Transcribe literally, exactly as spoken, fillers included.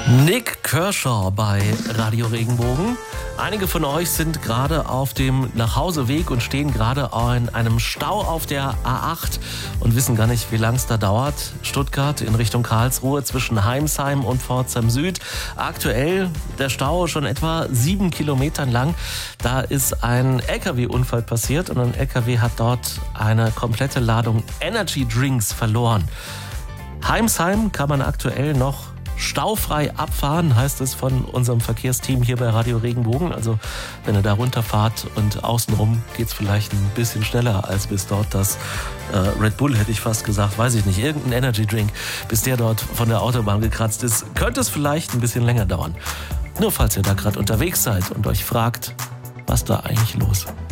Nik Kershaw bei Radio Regenbogen. Einige von euch sind gerade auf dem Nachhauseweg und stehen gerade in einem Stau auf der A acht und wissen gar nicht, wie lang es da dauert. Stuttgart in Richtung Karlsruhe zwischen Heimsheim und Pforzheim Süd. Aktuell der Stau schon etwa sieben Kilometern lang. Da ist ein L K W-Unfall passiert und ein L K W hat dort eine komplette Ladung Energy Drinks verloren. Heimsheim kann man aktuell noch staufrei abfahren, heißt es von unserem Verkehrsteam hier bei Radio Regenbogen. Also wenn ihr da runterfahrt und außenrum geht es vielleicht ein bisschen schneller als bis dort das äh, Red Bull, hätte ich fast gesagt, weiß ich nicht, irgendein Energy Drink, bis der dort von der Autobahn gekratzt ist, könnte es vielleicht ein bisschen länger dauern. Nur falls ihr da gerade unterwegs seid und euch fragt, was da eigentlich los ist.